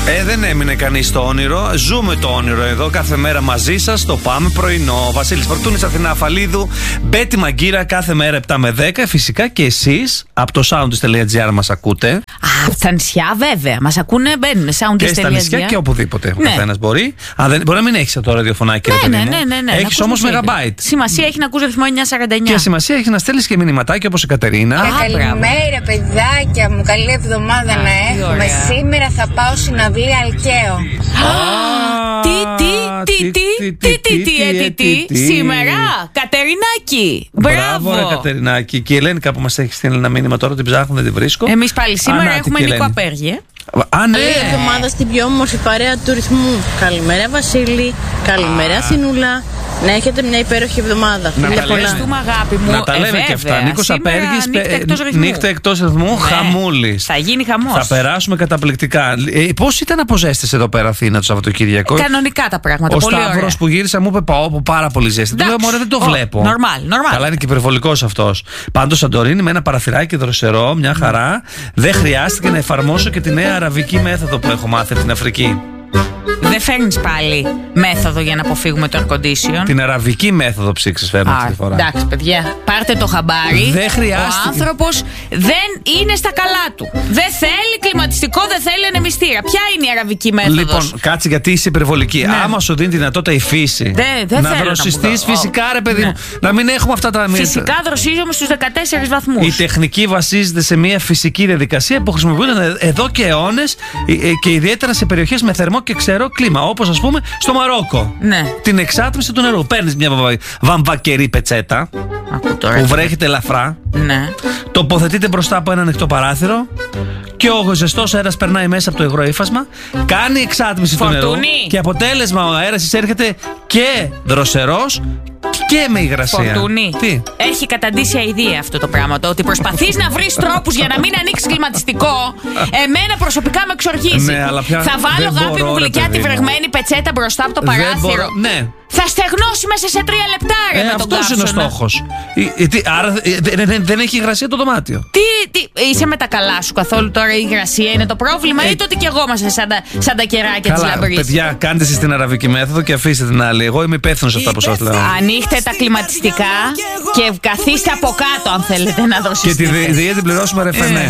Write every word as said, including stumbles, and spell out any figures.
Ε, δεν έμεινε κανείς στο όνειρο. Ζούμε το όνειρο εδώ κάθε μέρα μαζί σας. Το πάμε πρωινό. Βασίλης Φορτούνης, Αθηνά Αφαλίδου, Μπέτη Μαγκύρα κάθε μέρα επτά με δέκα. Φυσικά και εσείς από το soundist τελεία gr μας ακούτε. Α, στα νησιά βέβαια. Μας ακούνε, μπαίνουν soundist τελεία gr. Και στα νησιά και οπουδήποτε. Ο ναι. καθένας μπορεί. Α, δεν, μπορεί να μην έχεις το ραδιοφωνάκι. Ναι, ναι, ναι, ναι, ναι. Έχεις όμως megabyte. Σημασία έχει να ακούς ρυθμό εννιακόσια σαράντα εννιά. Και σημασία έχει να στέλνεις και μηνυματάκι όπως η Κατερίνα. Α, καλημέρα, παιδάκια μου. Καλή εβδομάδα να έχουμε. Σήμερα θα πάω συναυλία Αλκαίο. Τι, τι, τι, τι, τι, τι, τι, τι, σήμερα, Κατερινάκη. Μπράβο. Μπράβο, Κατερινάκη. Και η Ελένη που μας έχει στείλει ένα μήνυμα τώρα, την ψάχνω, δεν την βρίσκω. Εμείς πάλι σήμερα έχουμε Νίκο Απέργη. Α, ναι. Καλή εβδομάδα στην πιο όμορφη παρέα του ρυθμού. Καλημέρα, Βασίλη. Καλημέρα, Θηνούλα. Να έχετε μια υπέροχη εβδομάδα. Να τα ευχαριστούμε, αγάπη μου. Να τα λέμε ε, και αυτά. Νίκος Απέργης, νύχτα εκτός ρυθμού, ναι. Χαμούλης. Θα γίνει χαμός. Θα περάσουμε καταπληκτικά. Ε, πώς ήταν από ζέστες εδώ πέρα Αθήνα το Σαββατοκύριακο? Ε, κανονικά τα πράγματα. Ο πολύ Σταύρος που γύρισα μου είπε πάω πάρα πολύ ζέστη. Του λέω μωρέ, δεν το βλέπω. Νορμάλ, νορμάλ. Καλά, είναι και υπερβολικός αυτός. Πάντως Σαντορίνη με ένα παραθυράκι δροσερό, μια χαρά. Δεν χρειάστηκε να εφαρμόσω και τη νέα αραβική μέθοδο που έχω μάθει από την Αφρική. Δεν φέρνεις πάλι μέθοδο για να αποφύγουμε το air condition. Την αραβική μέθοδο ψήξης φέρνω αυτή τη φορά. Εντάξει, παιδιά, πάρτε το χαμπάρι. Δεν χρειάστηκε. Ο άνθρωπος δεν είναι στα καλά του. Δεν θέλει κλιματιστικό, δεν θέλει ανεμιστήρα. Ποια είναι η αραβική μέθοδος? Λοιπόν, κάτσε γιατί είσαι υπερβολική. Ναι. Άμα σου δίνει τη δυνατότητα η φύση δε, δε να δροσιστείς, φυσικά ρε παιδί μου. Ναι. Να μην έχουμε αυτά τα. Φυσικά δροσίζομαι στους δεκατέσσερις βαθμούς. Η τεχνική βασίζεται σε μια φυσική διαδικασία που χρησιμοποιούνται εδώ και αιώνες και ιδιαίτερα σε περιοχές με θερμό και ξερό κλίμα. Όπως ας πούμε στο Μαρόκο. Ναι. Την εξάτμιση του νερού. Παίρνεις μια βαμβακερή πετσέτα που βρέχεται ελαφρά. Ναι. Τοποθετείται μπροστά από ένα ανοιχτό παράθυρο και ο ζεστός αέρας περνάει μέσα από το υγρό ύφασμα. Κάνει εξάτμιση Φορτούνη. του νερού. Και αποτέλεσμα ο αέρας εισέρχεται και δροσερός και με υγρασία. Φορτούνη. Τι? Έχει καταντήσει αηδία αυτό το πράγμα. Το ότι προσπαθείς να βρεις τρόπους για να μην ανοίξεις κλιματιστικό. Εμένα προσωπικά με εξοργίζει. Ναι, αλλά πια θα βάλω αγάπη μου γλυκιά τη βρεγμένη πετσέτα μπροστά από το παράθυρο. Ναι. Θα στεγνώσει μέσα σε τρία λεπτά, ρε, ε, με τον αυτός είναι ο στόχος. Ε, ε, τι, άρα ε, δεν, δεν έχει υγρασία το δωμάτιο. Τι, τι, είσαι με τα καλά σου καθόλου τώρα? Η υγρασία είναι το πρόβλημα ε, ή το ότι κι εγώ είμαστε σαν τα, σαν τα κεράκια της λαμπρής? Παιδιά, κάντε εσείς την αραβική μέθοδο και αφήστε την άλλη. Εγώ είμαι υπεύθυνος σε αυτά που σας λέω. Ανοίχτε τα κλιματιστικά και καθίστε από κάτω αν θέλετε να δώσετε. Και τη διέτη πληρώσουμε ρεφενέ.